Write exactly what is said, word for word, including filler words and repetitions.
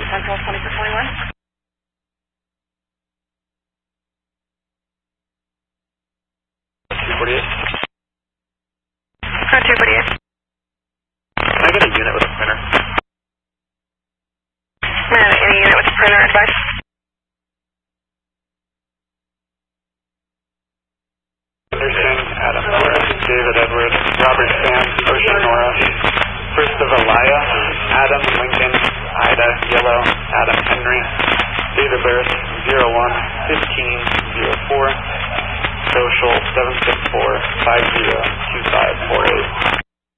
Central twenty-four twenty-one. two forty-eight. Uh, two forty-eight. Can I get a unit with a printer? Man, any unit with a printer advice? Anderson, Adam Nora, David Edwards, Robert Stan, Ocean Nora, First of Elia, Adam Lincoln, Ida Yellow, Adam Henry, David Barris, zero one, fifteen, zero four, Social, seven six four, five zero, two five four eight.